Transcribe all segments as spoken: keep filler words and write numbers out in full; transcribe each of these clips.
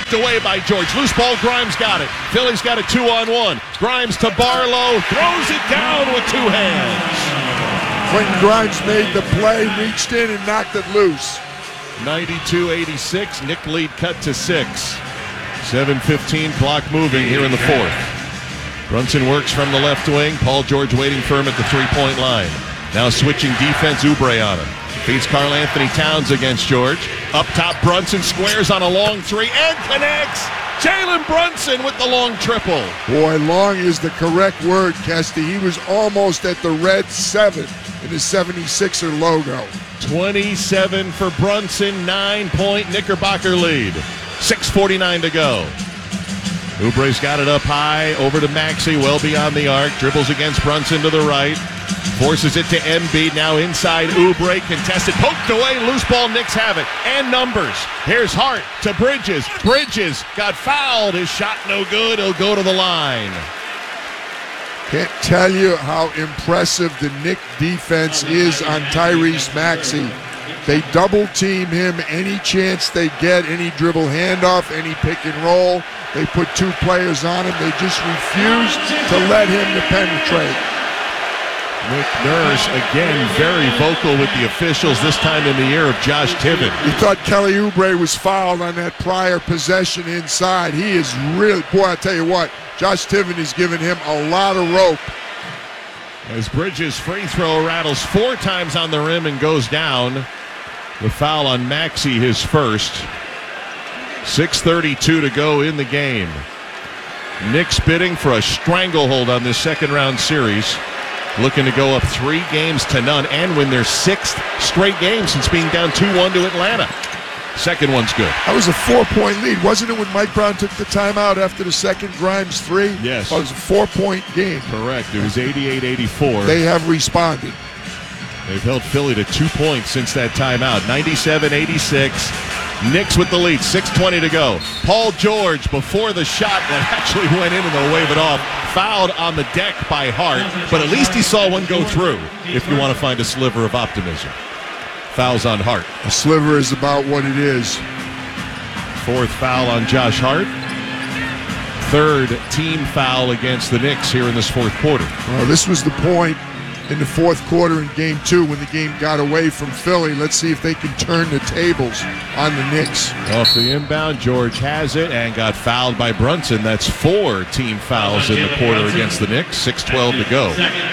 poked away by George. Loose ball, Grimes got it. Philly's got a two-on-one. Grimes to Barlow, throws it down with two hands. Quentin Grimes made the play, reached in and knocked it loose. ninety-two eighty-six, Nick lead cut to six. seven fifteen, clock moving here in the fourth. Brunson works from the left wing. Paul George waiting for him at the three-point line. Now switching defense, Oubre on him. Feeds Karl Anthony Towns against George. Up top, Brunson squares on a long three and connects. Jalen Brunson with the long triple. Boy, long is the correct word, Kesty. He was almost at the red seven in the seventy-sixer logo. twenty-seven for Brunson, nine-point Knickerbocker lead. six forty-nine to go. Oubre's got it up high, over to Maxey, well beyond the arc. Dribbles against Brunson to the right. Forces it to Embiid, now inside Oubre, contested, poked away, loose ball, Knicks have it. And numbers. Here's Hart to Bridges. Bridges got fouled, his shot no good, he'll go to the line. Can't tell you how impressive the Knick defense is on Tyrese Maxey. They double team him any chance they get, any dribble handoff, any pick and roll. They put two players on him. They just refuse to let him to penetrate. Nick Nurse, again, very vocal with the officials, this time in the ear of Josh Tiven. He thought Kelly Oubre was fouled on that prior possession inside. He is really, boy, I tell you what, Josh Tiven is giving him a lot of rope. As Bridges' free throw rattles four times on the rim and goes down. The foul on Maxey, his first. six thirty-two to go in the game. Knicks bidding for a stranglehold on this second round series. Looking to go up three games to none and win their sixth straight game since being down two one to Atlanta. Second one's good. That was a four-point lead. Wasn't it when Mike Brown took the timeout after the second Grimes three? Yes. Oh, it was a four-point game. Correct. It was eighty-eight eighty-four. They have responded. They've held Philly to two points since that timeout. ninety-seven eighty-six. Knicks with the lead. six twenty to go. Paul George before the shot that actually went in and they'll wave it off. Fouled on the deck by Hart, but at least he saw one go through, if you want to find a sliver of optimism. Fouls on Hart. A sliver is about what it is. Fourth foul on Josh Hart. Third team foul against the Knicks here in this fourth quarter. Well, this was the point in the fourth quarter in game two when the game got away from Philly. Let's see if they can turn the tables on the Knicks. Off the inbound, George has it and got fouled by Brunson. That's four team fouls in the quarter against the Knicks. six twelve to go.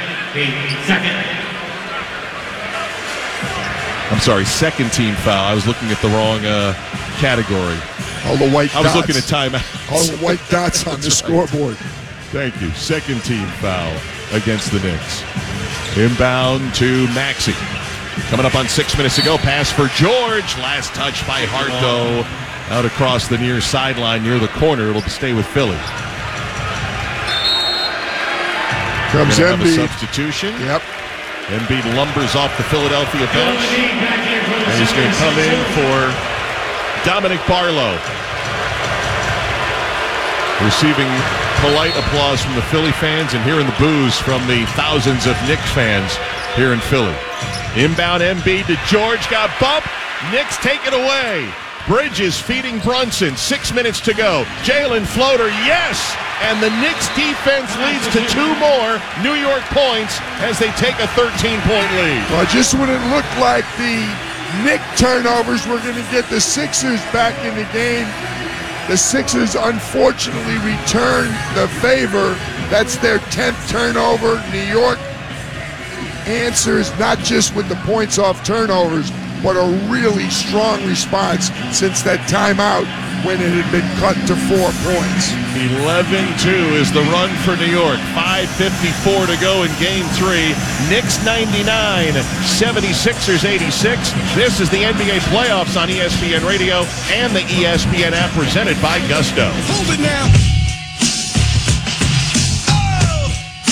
I'm sorry, second team foul. I was looking at the wrong uh, category. All the white I dots. was looking at timeout. All the white dots on the scoreboard. Thank you. Second team foul against the Knicks. Inbound to Maxey. Coming up on six minutes to go. Pass for George. Last touch by Hart, though. Out across the near sideline, near the corner. It'll stay with Philly. Comes Embiid. Have a Embiid. substitution. Yep. Embiid lumbers off the Philadelphia bench. And he's going to come in for Dominic Barlow. Receiving polite applause from the Philly fans and hearing the boos from the thousands of Knicks fans here in Philly. Inbound Embiid to George, got bumped. Knicks take it away. Bridges feeding Brunson. Six minutes to go. Jalen floater, yes! And the Knicks defense leads to two more New York points as they take a thirteen-point lead. Well, just when it looked like the Knick turnovers were going to get the Sixers back in the game, the Sixers unfortunately return the favor. That's their tenth turnover. New York answers not just with the points off turnovers, but a really strong response since that timeout when it had been cut to four points. eleven two is the run for New York. five fifty-four to go in game three. Knicks ninety-nine, seventy-sixers eighty-six. This is the N B A playoffs on E S P N Radio and the E S P N app presented by Gusto. Hold it now. Oh!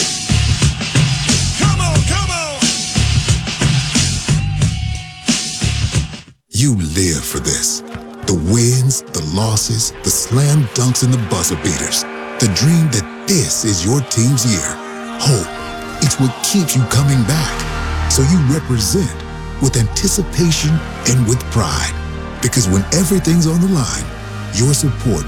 Come on, come on. You live for this. The wins, the losses, the slam dunks, and the buzzer beaters. The dream that this is your team's year. Hope, it's what keeps you coming back. So you represent with anticipation and with pride. Because when everything's on the line, your support